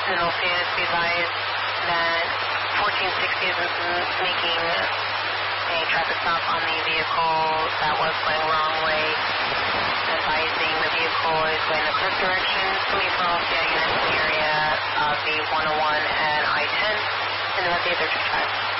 And also be advised that 1460 is making a traffic stop on the vehicle that was going the wrong way, advising the vehicle is going the correct direction, coming from the area of the 101 and I-10, and that the other two tracks.